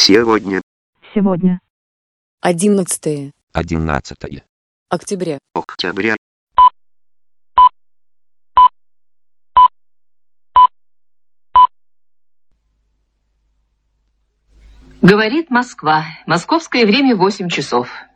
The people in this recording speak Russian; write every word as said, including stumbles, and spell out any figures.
Сегодня. Сегодня. Одиннадцатое Одиннадцатое. октября. Октября. Говорит Москва. Московское время восемь часов.